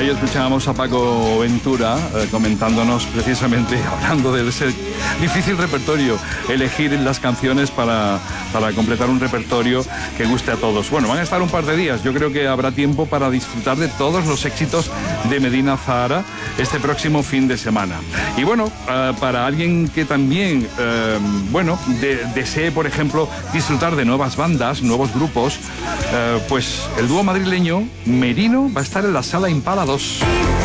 Hoy escuchábamos a Paco Ventura comentándonos precisamente, hablando de ese difícil repertorio, elegir las canciones para completar un repertorio que guste a todos. Bueno, van a estar un par de días, yo creo que habrá tiempo para disfrutar de todos los éxitos de Medina Zahara este próximo fin de semana. Y bueno, para alguien que también, desee, por ejemplo, disfrutar de nuevas bandas, nuevos grupos, pues el dúo madrileño Merino va a estar en la Sala Impala 2.